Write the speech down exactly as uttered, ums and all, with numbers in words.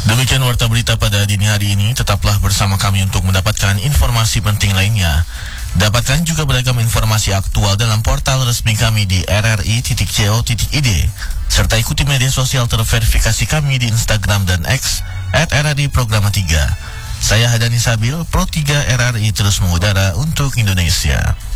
Demikian warta berita pada dini hari ini. Tetaplah bersama kami untuk mendapatkan informasi penting lainnya. Dapatkan juga beragam informasi aktual dalam portal resmi kami di r r i titik co titik i d. Serta ikuti media sosial terverifikasi kami di Instagram dan X at r r i programa tiga. Saya Hadani Sabil, Pro tiga R R I terus mengudara untuk Indonesia.